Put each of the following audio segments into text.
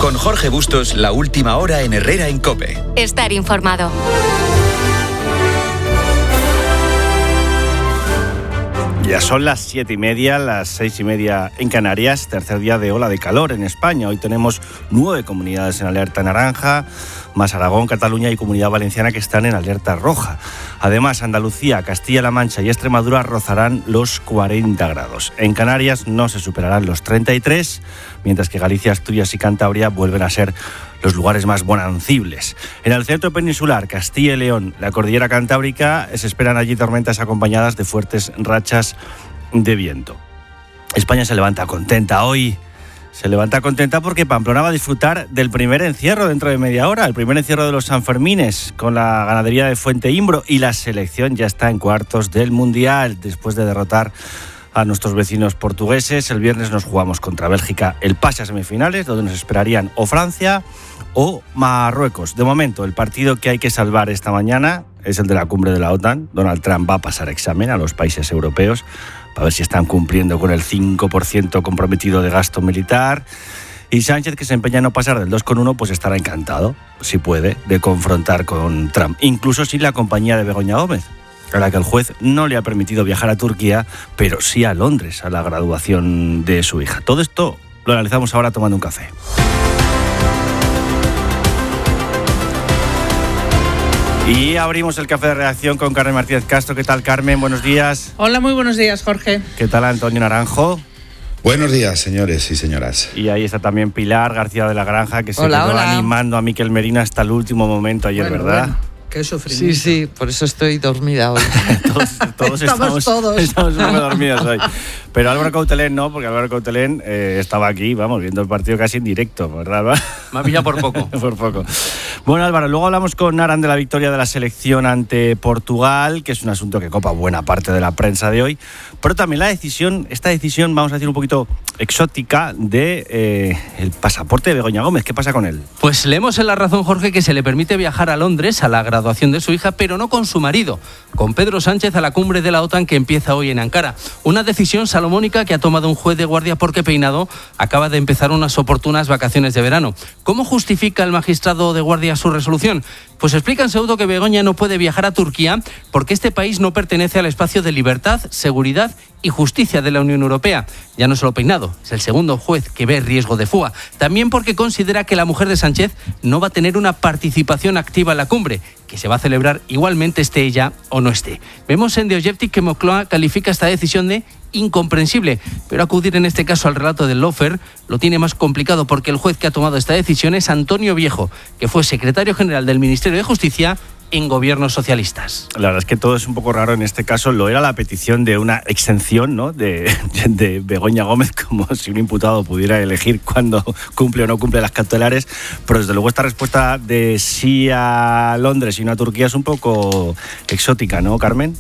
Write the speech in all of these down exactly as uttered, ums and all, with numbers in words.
Con Jorge Bustos, la última hora en Herrera en COPE. Estar informado. Ya son las siete y media, las seis y media en Canarias, tercer día de ola de calor en España. Hoy tenemos nueve comunidades en alerta naranja, más Aragón, Cataluña y Comunidad Valenciana que están en alerta roja. Además, Andalucía, Castilla-La Mancha y Extremadura rozarán los cuarenta grados. En Canarias no se superarán los treinta y tres, mientras que Galicia, Asturias y Cantabria vuelven a ser los lugares más bonancibles. En el centro peninsular, Castilla y León, la cordillera cantábrica, se esperan allí tormentas acompañadas de fuertes rachas de viento. España se levanta contenta hoy. Se levanta contenta porque Pamplona va a disfrutar del primer encierro dentro de media hora, el primer encierro de los Sanfermines con la ganadería de Fuente Imbro, y la selección ya está en cuartos del Mundial después de derrotar a nuestros vecinos portugueses. El viernes nos jugamos contra Bélgica el pase a semifinales, donde nos esperarían o Francia o Marruecos. De momento, el partido que hay que salvar esta mañana es el de la cumbre de la OTAN. Donald Trump va a pasar examen a los países europeos para ver si están cumpliendo con el cinco por ciento comprometido de gasto militar. Y Sánchez, que se empeña en no pasar del dos coma uno, pues estará encantado, si puede, de confrontar con Trump, incluso sin la compañía de Begoña Gómez, a la que el juez no le ha permitido viajar a Turquía, pero sí a Londres, a la graduación de su hija. Todo esto lo analizamos ahora tomando un café. Y abrimos el café de redacción con Carmen Martínez Castro. ¿Qué tal, Carmen? Buenos días. Hola, muy buenos días, Jorge. ¿Qué tal, Antonio Naranjo? Buenos días, señores y señoras. Y ahí está también Pilar García de la Granja, que se hola, quedó hola. animando a Miquel Merina hasta el último momento ayer, bueno, ¿verdad? Bueno. Qué sufrimiento. Sí, sí, por eso estoy dormida hoy. todos todos estamos, estamos todos. Estamos muy dormidos hoy. Pero Álvaro Coutelén no, porque Álvaro Coutelén eh, estaba aquí, vamos, viendo el partido casi en directo, ¿verdad? Me ha pillado por poco. por poco. Bueno, Álvaro, luego hablamos con Aran de la victoria de la selección ante Portugal, que es un asunto que copa buena parte de la prensa de hoy, pero también la decisión, esta decisión, vamos a decir un poquito exótica, de eh, el pasaporte de Begoña Gómez. ¿Qué pasa con él? Pues leemos en La Razón, Jorge, que se le permite viajar a Londres a la graduación de su hija, pero no con su marido, con Pedro Sánchez a la cumbre de la OTAN que empieza hoy en Ankara. Una decisión salomónica que ha tomado un juez de guardia porque Peinado acaba de empezar unas oportunas vacaciones de verano. ¿Cómo justifica el magistrado de guardia su resolución? Pues explica en Pseudo que Begoña no puede viajar a Turquía porque este país no pertenece al espacio de libertad, seguridad y justicia de la Unión Europea. Ya no solo Peinado, es el segundo juez que ve riesgo de fuga. También porque considera que la mujer de Sánchez no va a tener una participación activa en la cumbre, que se va a celebrar igualmente esté ella o no esté. Vemos en The Objective que Moncloa califica esta decisión de incomprensible, pero acudir en este caso al relato del lawfare lo tiene más complicado porque el juez que ha tomado esta decisión es Antonio Viejo, que fue secretario general del Ministerio de Justicia en gobiernos socialistas. La verdad es que todo es un poco raro en este caso. Lo era la petición de una exención, ¿no?, de, de Begoña Gómez, como si un imputado pudiera elegir cuándo cumple o no cumple las cautelares, pero desde luego esta respuesta de sí a Londres y no a Turquía es un poco exótica, ¿no, Carmen?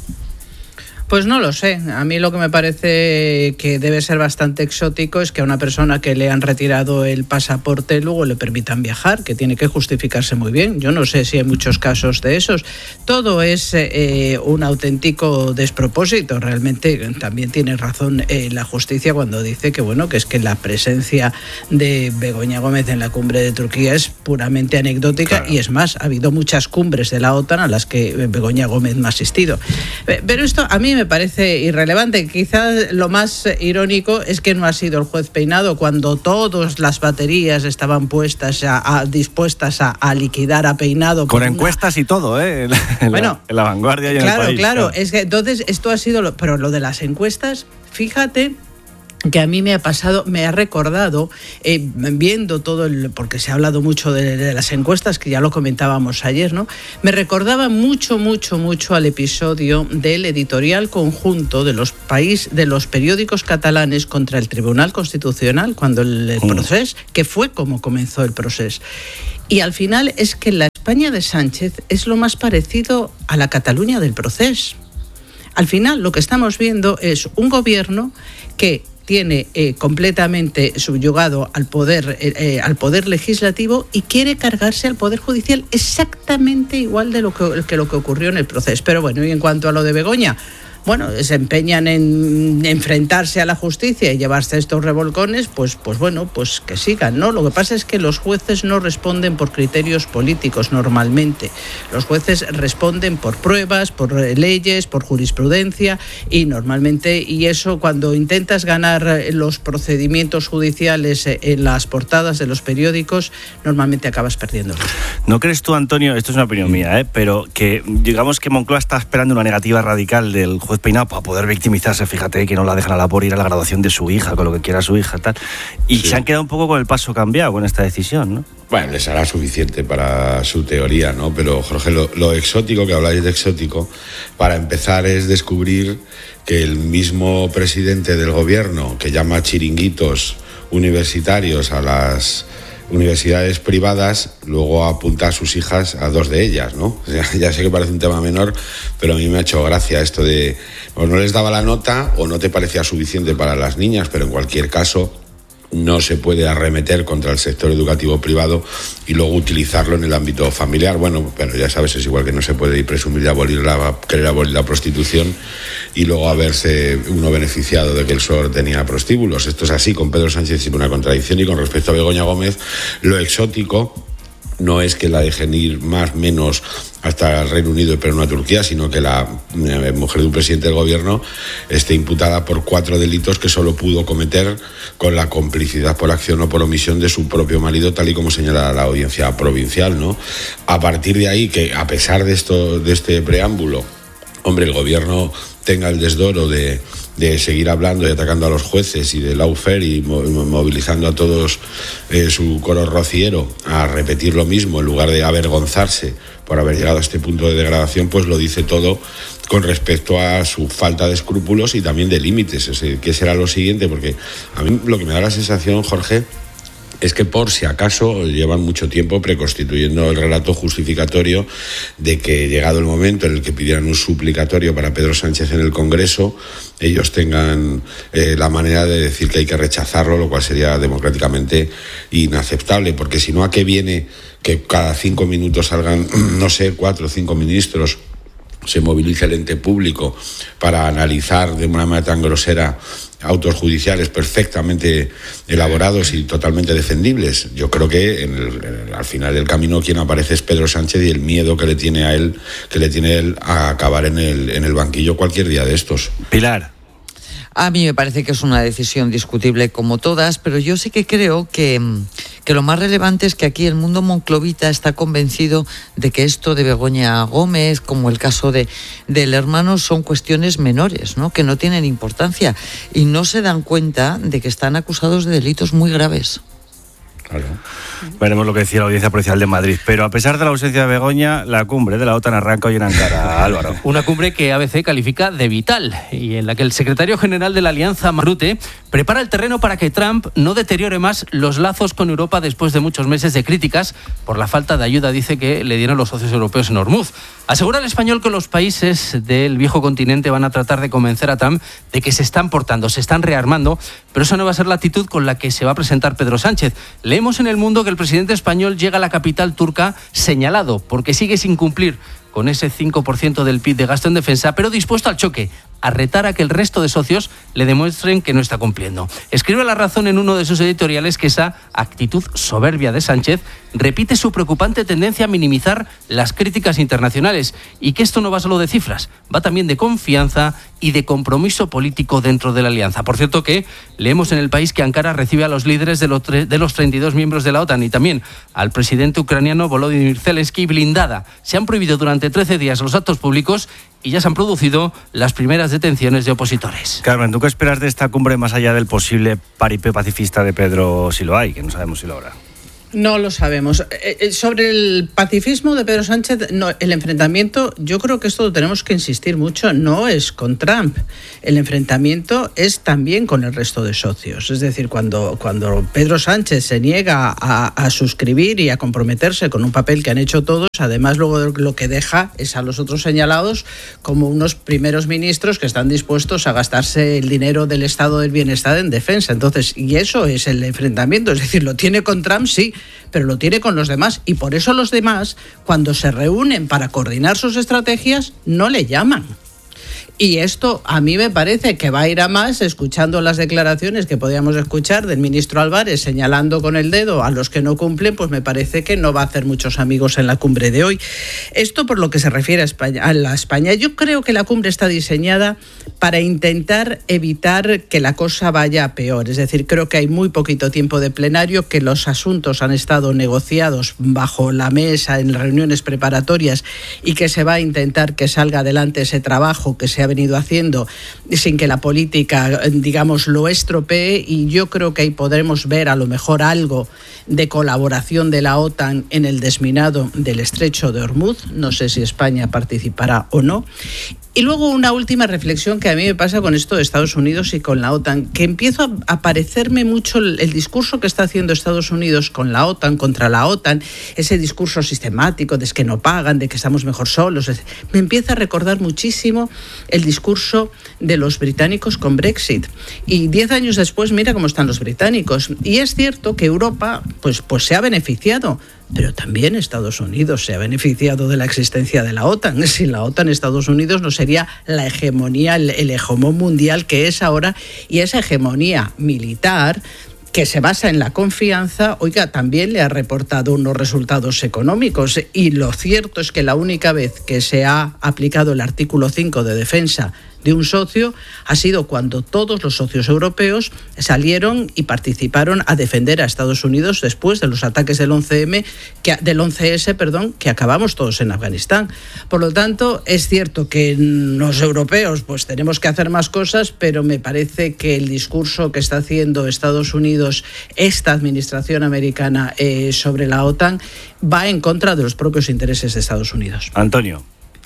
Pues no lo sé. A mí lo que me parece que debe ser bastante exótico es que a una persona que le han retirado el pasaporte luego le permitan viajar, que tiene que justificarse muy bien. Yo no sé si hay muchos casos de esos. Todo es eh, un auténtico despropósito. Realmente también tiene razón eh, la justicia cuando dice que bueno, que es que la presencia de Begoña Gómez en la cumbre de Turquía es puramente anecdótica. Claro. Y es más, ha habido muchas cumbres de la OTAN a las que Begoña Gómez no ha asistido. Pero esto a mí me parece irrelevante. Quizás lo más irónico es que no ha sido el juez Peinado cuando todas las baterías estaban puestas a, a, dispuestas a, a liquidar a Peinado. Con encuestas una... y todo, ¿eh? En, en, bueno, la, en la vanguardia y claro, en el país. Claro, claro. Es que entonces esto ha sido... Lo, pero lo de las encuestas, fíjate que a mí me ha pasado, me ha recordado, eh, viendo todo el, porque se ha hablado mucho de, de las encuestas, que ya lo comentábamos ayer, ¿no? Me recordaba mucho, mucho, mucho al episodio del editorial conjunto de los país, de los periódicos catalanes contra el Tribunal Constitucional, cuando el, el proceso, que fue como comenzó el proceso. Y al final es que la España de Sánchez es lo más parecido a la Cataluña del proceso. Al final lo que estamos viendo es un gobierno que tiene eh, completamente subyugado al poder eh, eh, al poder legislativo y quiere cargarse al poder judicial exactamente igual de lo que, que lo que ocurrió en el proceso. Pero bueno, y en cuanto a lo de Begoña, bueno, se empeñan en enfrentarse a la justicia y llevarse estos revolcones, pues, pues bueno, pues que sigan, ¿no? Lo que pasa es que los jueces no responden por criterios políticos normalmente. Los jueces responden por pruebas, por leyes, por jurisprudencia y normalmente, y eso cuando intentas ganar los procedimientos judiciales en las portadas de los periódicos, normalmente acabas perdiendo. ¿No crees tú, Antonio, esto es una opinión mía, ¿eh? pero que digamos que Moncloa está esperando una negativa radical del juez Peinado para poder victimizarse? Fíjate que no la dejan a la por ir a la graduación de su hija, con lo que quiera su hija, tal. Y sí. Se han quedado un poco con el paso cambiado con esta decisión, ¿no? Bueno, les hará suficiente para su teoría, ¿no? Pero, Jorge, lo, lo exótico, que habláis de exótico, para empezar es descubrir que el mismo presidente del gobierno, que llama chiringuitos universitarios a las universidades privadas, luego apunta a sus hijas a dos de ellas, ¿no? O sea, ya sé que parece un tema menor, pero a mí me ha hecho gracia esto de o no les daba la nota o no te parecía suficiente para las niñas, pero en cualquier caso no se puede arremeter contra el sector educativo privado y luego utilizarlo en el ámbito familiar. Bueno, pero ya sabes, es igual que no se puede ir presumir de abolir la, querer abolir la prostitución y luego haberse uno beneficiado de que el S O R tenía prostíbulos. Esto es así, con Pedro Sánchez sin una contradicción. Y con respecto a Begoña Gómez, lo exótico no es que la dejen ir más menos hasta el Reino Unido pero no a Turquía, sino que la mujer de un presidente del gobierno esté imputada por cuatro delitos que solo pudo cometer con la complicidad por acción o por omisión de su propio marido, tal y como señala la audiencia provincial, ¿no? A partir de ahí, que a pesar de esto, de este preámbulo, hombre, el gobierno tenga el desdoro de, de seguir hablando y atacando a los jueces y de lawfare y movilizando a todos eh, su coro rociero a repetir lo mismo en lugar de avergonzarse por haber llegado a este punto de degradación, pues lo dice todo con respecto a su falta de escrúpulos y también de límites. Es decir, ¿qué será lo siguiente? Porque a mí lo que me da la sensación, Jorge, es que por si acaso llevan mucho tiempo preconstituyendo el relato justificatorio de que llegado el momento en el que pidieran un suplicatorio para Pedro Sánchez en el Congreso, ellos tengan eh, la manera de decir que hay que rechazarlo, lo cual sería democráticamente inaceptable, porque si no, ¿a qué viene que cada cinco minutos salgan, no sé, cuatro o cinco ministros, se moviliza el ente público para analizar de una manera tan grosera autos judiciales perfectamente elaborados y totalmente defendibles? Yo creo que en el, en el, al final del camino quien aparece es Pedro Sánchez y el miedo que le tiene a él, que le tiene él a acabar en el, en el banquillo cualquier día de estos. Pilar. A mí me parece que es una decisión discutible como todas, pero yo sí que creo que, que lo más relevante es que aquí el mundo monclovita está convencido de que esto de Begoña Gómez, como el caso de, del hermano, son cuestiones menores, ¿no? Que no tienen importancia y no se dan cuenta de que están acusados de delitos muy graves. Claro. Veremos lo que decía la Audiencia Provincial de Madrid. Pero a pesar de la ausencia de Begoña, la cumbre de la OTAN arranca hoy en Ankara, Álvaro. Una cumbre que A B C califica de vital y en la que el secretario general de la Alianza, Mark Rutte, prepara el terreno para que Trump no deteriore más los lazos con Europa después de muchos meses de críticas por la falta de ayuda, dice, que le dieron los socios europeos en Hormuz. Asegura el español que los países del viejo continente van a tratar de convencer a Trump de que se están portando, se están rearmando, pero esa no va a ser la actitud con la que se va a presentar Pedro Sánchez. Leemos en El Mundo que el presidente español llega a la capital turca señalado porque sigue sin cumplir con ese cinco por ciento del P I B de gasto en defensa, pero dispuesto al choque, a retar a que el resto de socios le demuestren que no está cumpliendo. Escribe La Razón en uno de sus editoriales que esa actitud soberbia de Sánchez repite su preocupante tendencia a minimizar las críticas internacionales y que esto no va solo de cifras, va también de confianza y de compromiso político dentro de la alianza. Por cierto que leemos en El País que Ankara recibe a los líderes de los, tre- de los treinta y dos miembros de la OTAN y también al presidente ucraniano Volodymyr Zelensky blindada. Se han prohibido durante trece días los actos públicos y ya se han producido las primeras detenciones de opositores. Carmen, ¿tú qué esperas de esta cumbre más allá del posible paripé pacifista de Pedro, si lo hay, que no sabemos si lo habrá? No lo sabemos. Eh, sobre el pacifismo de Pedro Sánchez, no, el enfrentamiento, yo creo que esto lo tenemos que insistir mucho, no es con Trump. El enfrentamiento es también con el resto de socios. Es decir, cuando, cuando Pedro Sánchez se niega a, a suscribir y a comprometerse con un papel que han hecho todos, además luego lo que deja es a los otros señalados como unos primeros ministros que están dispuestos a gastarse el dinero del Estado del Bienestar en defensa. Entonces, y eso es el enfrentamiento. Es decir, lo tiene con Trump, sí, pero lo tiene con los demás y por eso los demás, cuando se reúnen para coordinar sus estrategias, no le llaman. Y esto a mí me parece que va a ir a más, escuchando las declaraciones que podíamos escuchar del ministro Álvarez señalando con el dedo a los que no cumplen, pues me parece que no va a hacer muchos amigos en la cumbre de hoy. Esto por lo que se refiere a España, a la España. Yo creo que la cumbre está diseñada para intentar evitar que la cosa vaya a peor. Es decir, creo que hay muy poquito tiempo de plenario, que los asuntos han estado negociados bajo la mesa en reuniones preparatorias y que se va a intentar que salga adelante ese trabajo que se ha venido haciendo sin que la política, digamos, lo estropee, y yo creo que ahí podremos ver a lo mejor algo de colaboración de la OTAN en el desminado del estrecho de Hormuz. No sé si España participará o no. Y luego una última reflexión que a mí me pasa con esto de Estados Unidos y con la OTAN, que empiezo a parecerme mucho el, el discurso que está haciendo Estados Unidos con la OTAN, contra la OTAN, ese discurso sistemático de que no pagan, de que estamos mejor solos. Me empieza a recordar muchísimo el discurso de los británicos con Brexit. Y diez años después, mira cómo están los británicos. Y es cierto que Europa pues, pues se ha beneficiado, pero también Estados Unidos se ha beneficiado de la existencia de la OTAN. Sin la OTAN, Estados Unidos no sería la hegemonía, el, el hegemón mundial que es ahora, y esa hegemonía militar que se basa en la confianza, oiga, también le ha reportado unos resultados económicos. Y lo cierto es que la única vez que se ha aplicado el artículo cinco de defensa de un socio ha sido cuando todos los socios europeos salieron y participaron a defender a Estados Unidos después de los ataques del once eme, que, del once ese, perdón, que acabamos todos en Afganistán. Por lo tanto, es cierto que los europeos pues tenemos que hacer más cosas, pero me parece que el discurso que está haciendo Estados Unidos, esta administración americana eh, sobre la OTAN, va en contra de los propios intereses de Estados Unidos. Antonio.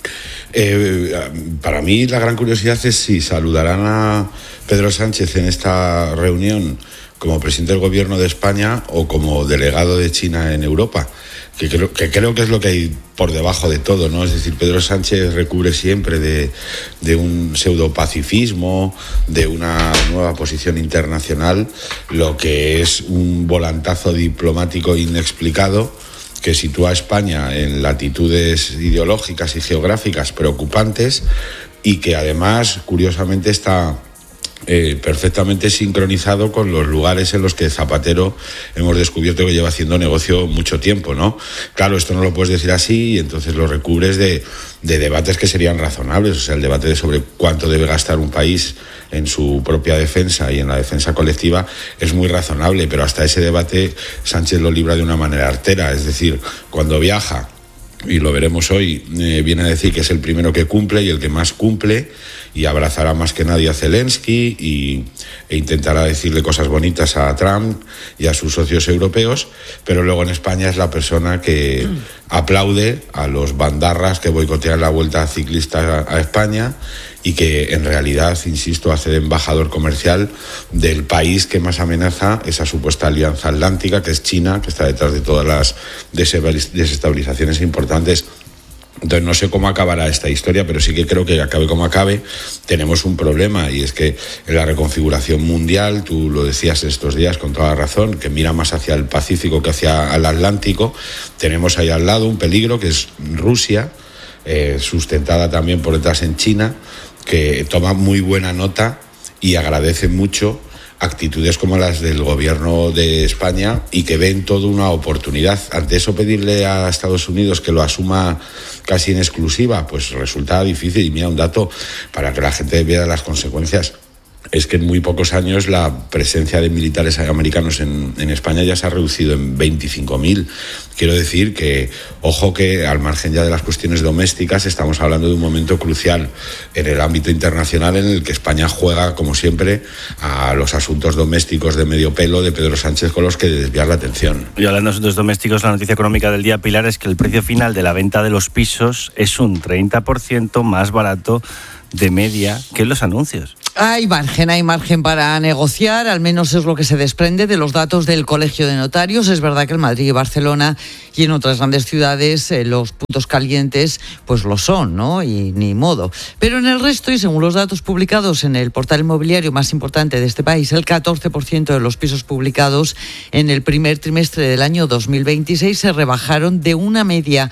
Eh, para mí la gran curiosidad es si saludarán a Pedro Sánchez en esta reunión como presidente del gobierno de España o como delegado de China en Europa, que creo que, creo que es lo que hay por debajo de todo, ¿no? Es decir, Pedro Sánchez recubre siempre de, de un pseudopacifismo, de una nueva posición internacional, lo que es un volantazo diplomático inexplicado que sitúa a España en latitudes ideológicas y geográficas preocupantes y que además, curiosamente, está eh, perfectamente sincronizado con los lugares en los que Zapatero hemos descubierto que lleva haciendo negocio mucho tiempo, ¿no? Claro, esto no lo puedes decir así y entonces lo recubres de, de debates que serían razonables, o sea, el debate de sobre cuánto debe gastar un país en su propia defensa y en la defensa colectiva es muy razonable, pero hasta ese debate Sánchez lo libra de una manera artera, es decir, cuando viaja, y lo veremos hoy, eh, viene a decir que es el primero que cumple y el que más cumple, y abrazará más que nadie a Zelensky y, e intentará decirle cosas bonitas a Trump y a sus socios europeos, pero luego en España es la persona que mm. aplaude a los bandarras que boicotean la Vuelta Ciclista a, a España y que en realidad, insisto, hace de embajador comercial del país que más amenaza esa supuesta alianza atlántica, que es China, que está detrás de todas las desestabilizaciones importantes. Entonces no sé cómo acabará esta historia, pero sí que creo que acabe como acabe, tenemos un problema, y es que en la reconfiguración mundial, tú lo decías estos días con toda razón, que mira más hacia el Pacífico que hacia el Atlántico, tenemos ahí al lado un peligro que es Rusia, eh, sustentada también por detrás en China, que toma muy buena nota y agradece mucho actitudes como las del gobierno de España y que ven toda una oportunidad. Ante eso, pedirle a Estados Unidos que lo asuma casi en exclusiva, pues resulta difícil. Y mira, un dato para que la gente vea las consecuencias. Es que en muy pocos años la presencia de militares americanos en, en España ya se ha reducido en veinticinco mil. Quiero decir que, ojo, que al margen ya de las cuestiones domésticas, estamos hablando de un momento crucial en el ámbito internacional en el que España juega, como siempre, a los asuntos domésticos de medio pelo de Pedro Sánchez con los que desviar la atención. Y hablando de asuntos domésticos, la noticia económica del día, Pilar, es que el precio final de la venta de los pisos es un treinta por ciento más barato de media que los anuncios. Hay margen, hay margen para negociar, al menos es lo que se desprende de los datos del Colegio de Notarios. Es verdad que en Madrid y Barcelona y en otras grandes ciudades eh, los puntos calientes pues lo son, ¿no? Y ni modo. Pero en el resto, y según los datos publicados en el portal inmobiliario más importante de este país, el catorce por ciento de los pisos publicados en el primer trimestre del año dos mil veintiséis se rebajaron de una media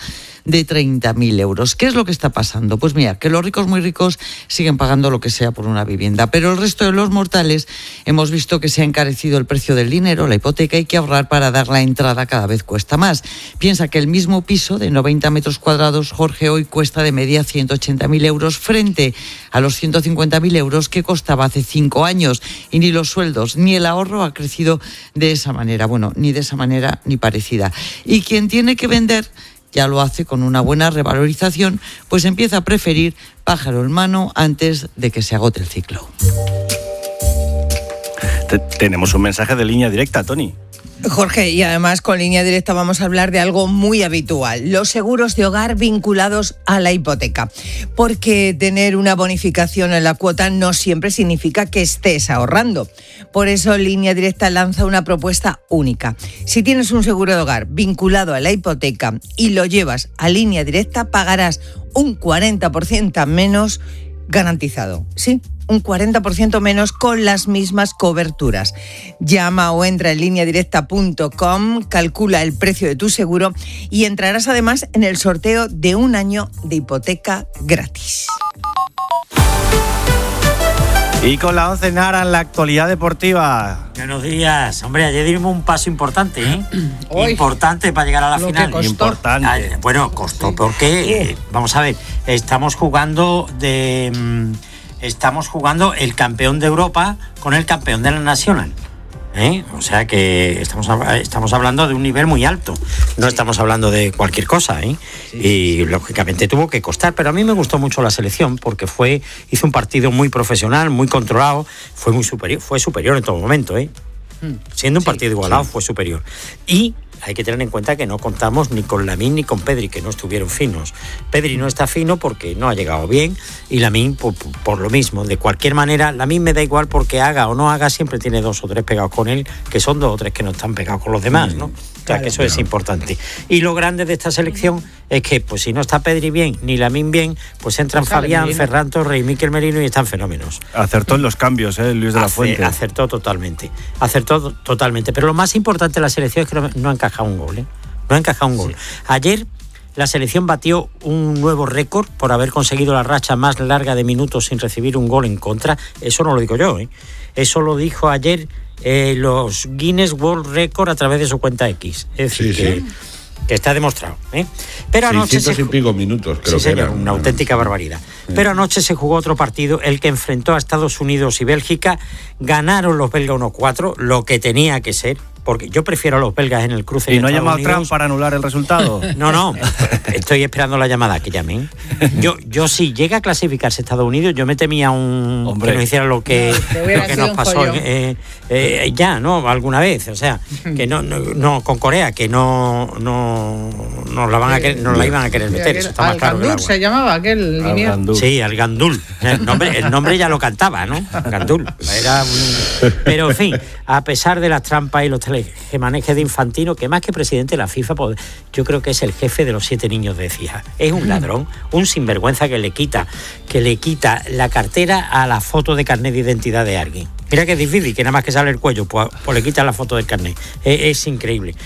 de treinta mil euros. ¿Qué es lo que está pasando? Pues mira, que los ricos muy ricos siguen pagando lo que sea por una vivienda, pero el resto de los mortales hemos visto que se ha encarecido el precio del dinero, la hipoteca, hay que ahorrar para dar la entrada, cada vez cuesta más. Piensa que el mismo piso de noventa metros cuadrados, Jorge, hoy cuesta de media ciento ochenta mil euros frente a los ciento cincuenta mil euros que costaba hace cinco años, y ni los sueldos ni el ahorro ha crecido de esa manera, bueno, ni de esa manera ni parecida. Y quien tiene que vender ya lo hace con una buena revalorización, pues empieza a preferir pájaro en mano antes de que se agote el ciclo. Tenemos un mensaje de línea directa, Tony. Jorge, y además con línea directa vamos a hablar de algo muy habitual, los seguros de hogar vinculados a la hipoteca. Porque tener una bonificación en la cuota no siempre significa que estés ahorrando. Por eso Línea Directa lanza una propuesta única. Si tienes un seguro de hogar vinculado a la hipoteca y lo llevas a Línea Directa, pagarás un cuarenta por ciento menos garantizado. Sí, un cuarenta por ciento menos con las mismas coberturas. Llama o entra en línea directa punto com, calcula el precio de tu seguro y entrarás además en el sorteo de un año de hipoteca gratis. Y con la once Nara en la actualidad deportiva. Buenos días. Hombre, ayer dimos un paso importante, ¿eh? Importante para llegar a la Lo final. que costó. Importante. Ay, bueno, costó porque, eh, vamos a ver, estamos jugando de... mm, Estamos jugando el campeón de Europa con el campeón de la Nacional. ¿Eh? O sea que estamos, estamos hablando de un nivel muy alto. No estamos hablando de cualquier cosa, ¿eh? Sí. Y lógicamente tuvo que costar. Pero a mí me gustó mucho la selección porque fue hizo un partido muy profesional, muy controlado. Fue muy superior, fue superior en todo momento, ¿eh? Siendo un sí, partido igualado, sí. Fue superior. Y hay que tener en cuenta que no contamos ni con Lamine ni con Pedri, que no estuvieron finos. Pedri no está fino porque no ha llegado bien, y Lamine por, por lo mismo. De cualquier manera, Lamine me da igual porque haga o no haga, siempre tiene dos o tres pegados con él, que son dos o tres que no están pegados con los demás, ¿no? O sea, que eso es importante. Y lo grande de esta selección es que, pues si no está Pedri bien, ni Lamine bien, pues entran Fabián, Ferran Torres y Mikel Merino y están fenómenos. Acertó en los cambios, ¿eh? Luis de la Fuente. Acertó totalmente. Acertó totalmente. Pero lo más importante de la selección es que no, no ha encajado un gol, ¿eh? No ha encajado un gol. Sí. Ayer la selección batió un nuevo récord por haber conseguido la racha más larga de minutos sin recibir un gol en contra. Eso no lo digo yo, ¿eh? Eso lo dijo ayer eh, los Guinness World Record a través de su cuenta X. Es decir, sí, que, sí. que está demostrado, ¿eh? Pero anoche seiscientos y pico minutos, creo sí, que señor, era. Una auténtica barbaridad. Sí. Pero anoche se jugó otro partido, el que enfrentó a Estados Unidos y Bélgica. Ganaron los belgas uno cuatro, lo que tenía que ser. Porque yo prefiero a los belgas en el cruce. ¿Y no ha llamado Unidos. Trump para anular el resultado? No, no, estoy esperando la llamada que llamen. Yo, yo si llega a clasificarse Estados Unidos, yo me temía un Hombre. que no hiciera lo que, no, lo que nos pasó eh, eh, ya, ¿no? Alguna vez, o sea, que no, no, no con Corea, que no, no, no la van a querer, no la iban a querer meter. Eso está más claro. Al Gandul se llamaba aquel línea. Sí, al Gandul. El nombre, el nombre ya lo cantaba, ¿no? Gandul. Era un... Pero en fin, a pesar de las trampas y los que maneje de Infantino, que más que presidente de la FIFA, pues, yo creo que es el jefe de los siete niños de Cija. Es un ladrón, un sinvergüenza que le quita, que le quita la cartera a la foto de carnet de identidad de alguien. Mira que es difícil, que nada más que sale el cuello, pues, pues le quita la foto del carnet. Es, es increíble.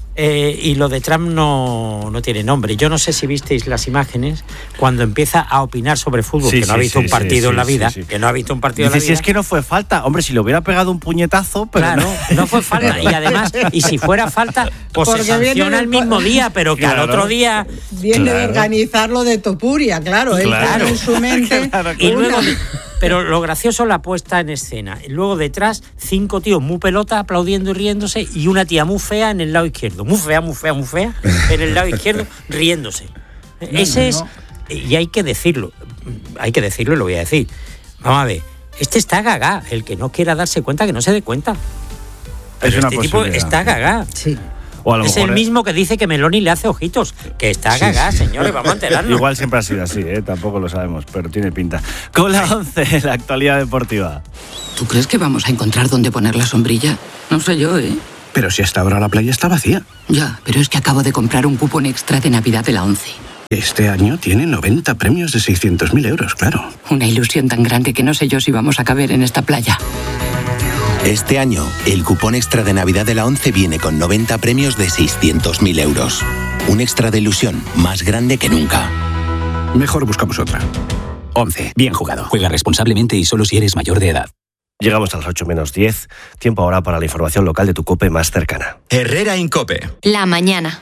Eh, y lo de Trump no, no tiene nombre. Yo no sé si visteis las imágenes cuando empieza a opinar sobre fútbol, sí, que no sí, ha visto sí, un partido sí, en la vida, sí, sí. que no ha visto un partido Dice, en la vida. Si es que no fue falta, hombre, si le hubiera pegado un puñetazo, pero claro, no. no fue falta. Y además, y si fuera falta, pues Porque se sanciona el mismo día, pero que claro. al otro día... Viene claro. de organizar lo de Topuria, claro, él claro. tiene en su mente... claro, claro. Y luego... Pero lo gracioso es la puesta en escena. Luego detrás, cinco tíos muy pelota aplaudiendo y riéndose y una tía muy fea en el lado izquierdo. Muy fea, muy fea, muy fea, en el lado izquierdo, riéndose. No, Ese no, es... No. Y hay que decirlo. Hay que decirlo y lo voy a decir. Vamos a ver. Este está gaga. El que no quiera darse cuenta, que no se dé cuenta. Pero es este tipo está gaga. Sí. O a lo es mejor el mismo que dice que Meloni le hace ojitos, que está sí, gaga, sí. señores, vamos a enterarnos. Igual siempre ha sido así, ¿eh? Tampoco lo sabemos, pero tiene pinta. Con la once, la actualidad deportiva. ¿Tú crees que vamos a encontrar dónde poner la sombrilla? No sé yo, ¿eh? Pero si hasta ahora la playa está vacía. Ya, pero es que acabo de comprar un cupón extra de Navidad de la once. Este año tiene noventa premios de seiscientos mil euros, claro. Una ilusión tan grande que no sé yo si vamos a caber en esta playa. Este año, el cupón extra de Navidad de la once viene con noventa premios de seiscientos mil euros. Un extra de ilusión más grande que nunca. Mejor buscamos otra. once. Bien jugado. Juega responsablemente y solo si eres mayor de edad. Llegamos a las ocho menos diez. Tiempo ahora para la información local de tu COPE más cercana. Herrera Incope. La mañana.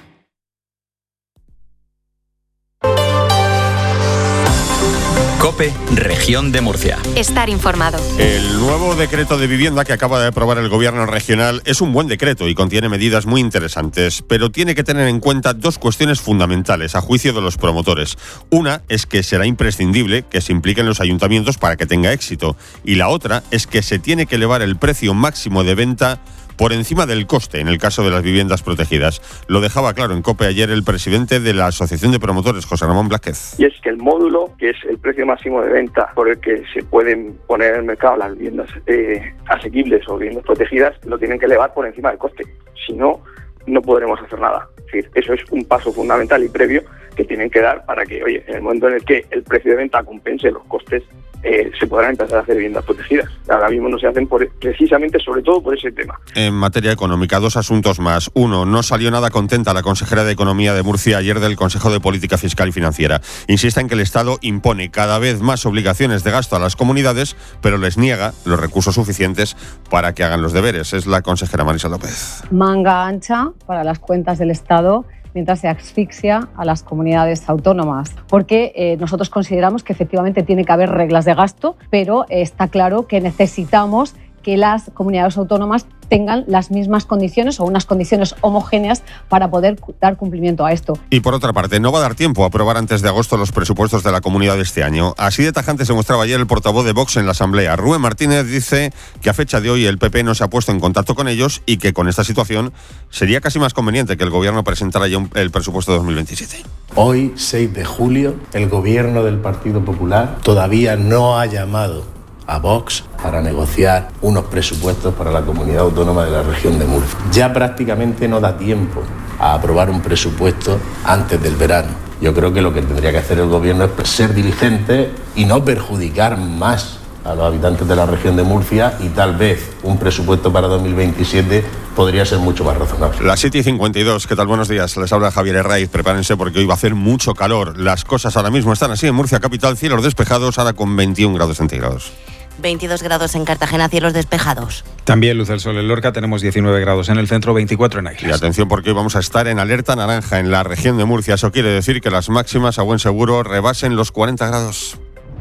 COPE, Región de Murcia. Estar informado. El nuevo decreto de vivienda que acaba de aprobar el Gobierno regional es un buen decreto y contiene medidas muy interesantes, pero tiene que tener en cuenta dos cuestiones fundamentales a juicio de los promotores. Una es que será imprescindible que se impliquen los ayuntamientos para que tenga éxito, y la otra es que se tiene que elevar el precio máximo de venta por encima del coste en el caso de las viviendas protegidas. Lo dejaba claro en COPE ayer el presidente de la Asociación de Promotores, José Ramón Blázquez. Y es que el módulo, que es el precio máximo de venta por el que se pueden poner en el mercado las viviendas eh, asequibles o viviendas protegidas, lo tienen que elevar por encima del coste. Si no, no podremos hacer nada. Es decir, eso es un paso fundamental y previo que tienen que dar para que, oye, en el momento en el que el precio de venta compense los costes, Eh, se podrán empezar a hacer viviendas protegidas. Ahora mismo no se hacen por, precisamente, sobre todo por ese tema. En materia económica, dos asuntos más. Uno, no salió nada contenta la consejera de Economía de Murcia ayer del Consejo de Política Fiscal y Financiera. Insiste en que el Estado impone cada vez más obligaciones de gasto a las comunidades, pero les niega los recursos suficientes para que hagan los deberes. Es la consejera Marisa López. Manga ancha para las cuentas del Estado, mientras se asfixia a las comunidades autónomas. Porque eh, nosotros consideramos que efectivamente tiene que haber reglas de gasto, pero eh, está claro que necesitamos que las comunidades autónomas tengan las mismas condiciones o unas condiciones homogéneas para poder dar cumplimiento a esto. Y por otra parte, no va a dar tiempo a aprobar antes de agosto los presupuestos de la comunidad de este año. Así de tajante se mostraba ayer el portavoz de Vox en la Asamblea. Rubén Martínez dice que a fecha de hoy el P P no se ha puesto en contacto con ellos y que con esta situación sería casi más conveniente que el Gobierno presentara ya un, el presupuesto de dos mil veintisiete. Hoy, seis de julio, el Gobierno del Partido Popular todavía no ha llamado a Vox para negociar unos presupuestos para la comunidad autónoma de la región de Murcia. Ya prácticamente no da tiempo a aprobar un presupuesto antes del verano. Yo creo que lo que tendría que hacer el gobierno es ser diligente y no perjudicar más a los habitantes de la región de Murcia, y tal vez un presupuesto para dos mil veintisiete podría ser mucho más razonable. Las siete y cincuenta y dos, ¿qué tal? Buenos días, les habla Javier Herraiz. Prepárense porque hoy va a hacer mucho calor. Las cosas ahora mismo están así en Murcia capital, cielos despejados, ahora con veintiún grados centígrados. veintidós grados en Cartagena, cielos despejados. También luz del sol en Lorca, tenemos diecinueve grados en el centro, veinticuatro en Águilas. Y atención porque hoy vamos a estar en alerta naranja en la región de Murcia. Eso quiere decir que las máximas a buen seguro rebasen los cuarenta grados.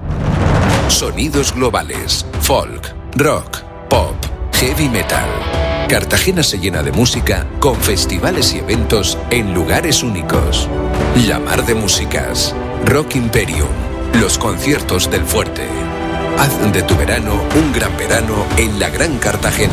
Sonidos globales, folk, rock, pop, heavy metal. Cartagena se llena de música con festivales y eventos en lugares únicos. La Mar de Músicas, Rock Imperium, los conciertos del Fuerte. Haz de tu verano un gran verano en la Gran Cartagena.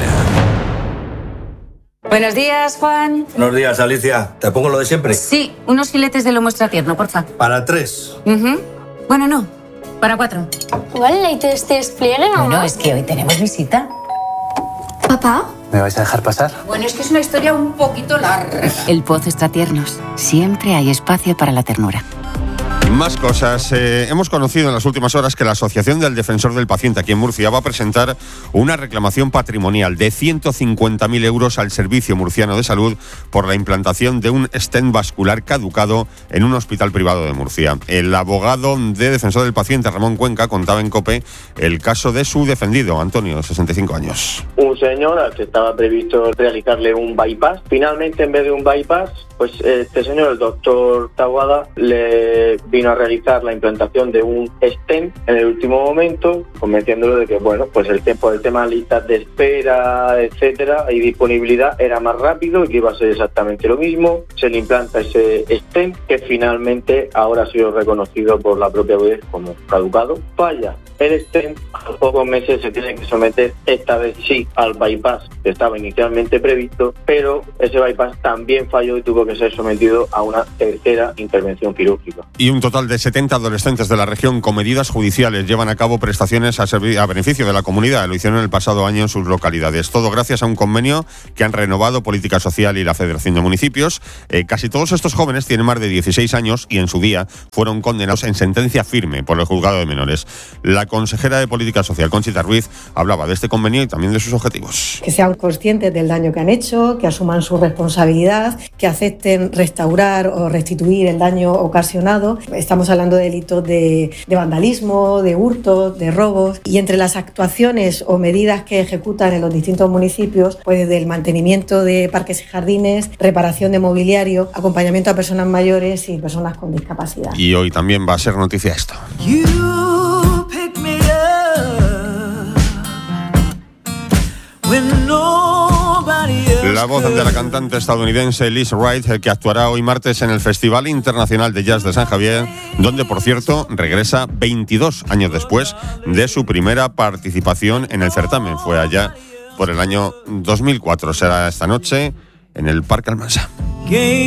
Buenos días, Juan. Buenos días, Alicia. ¿Te pongo lo de siempre? Sí, unos filetes de lomo extra tierno, porfa. Para tres. Uh-huh. Bueno, no, para cuatro. ¿Cuál leite este despliegue, mamá? Bueno, es que hoy tenemos visita. ¿Papá? ¿Me vais a dejar pasar? Bueno, es que es una historia un poquito larga. El Pozo Extratiernos. Siempre hay espacio para la ternura. Más cosas. Eh, hemos conocido en las últimas horas que la Asociación del Defensor del Paciente aquí en Murcia va a presentar una reclamación patrimonial de ciento cincuenta mil euros al Servicio Murciano de Salud por la implantación de un stent vascular caducado en un hospital privado de Murcia. El abogado de Defensor del Paciente, Ramón Cuenca, contaba en COPE el caso de su defendido, Antonio, sesenta y cinco años. Un señor al que estaba previsto realizarle un bypass. Finalmente, en vez de un bypass, pues este señor, el doctor Taboada, le vino a realizar la implantación de un stent en el último momento, convenciéndolo de que, bueno, pues el tiempo del tema de listas de espera, etcétera, y disponibilidad era más rápido y que iba a ser exactamente lo mismo. Se le implanta ese stent que finalmente ahora ha sido reconocido por la propia U E como caducado. Falla el stent, a los pocos meses se tiene que someter esta vez sí al bypass que estaba inicialmente previsto, pero ese bypass también falló y tuvo que ser sometido a una tercera intervención quirúrgica. Y un total de setenta adolescentes de la región con medidas judiciales llevan a cabo prestaciones a, servi- a beneficio de la comunidad. Lo hicieron el pasado año en sus localidades. Todo gracias a un convenio que han renovado Política Social y la Federación de Municipios. Eh, casi todos estos jóvenes tienen más de dieciséis años y en su día fueron condenados en sentencia firme por el juzgado de menores. La consejera de Política Social, Conchita Ruiz, hablaba de este convenio y también de sus objetivos. Que sean conscientes del daño que han hecho, que asuman su responsabilidad, que acepten afecten restaurar o restituir el daño ocasionado. Estamos hablando de delitos de, de vandalismo, de hurtos, de robos, y entre las actuaciones o medidas que ejecutan en los distintos municipios, pues desde el mantenimiento de parques y jardines, reparación de mobiliario, acompañamiento a personas mayores y personas con discapacidad. Y hoy también va a ser noticia esto. La voz de la cantante estadounidense Liz Wright, que actuará hoy martes en el Festival Internacional de Jazz de San Javier, donde, por cierto, regresa veintidós años después de su primera participación en el certamen. Fue allá por el año dos mil cuatro. Será esta noche en el Parque Almansa.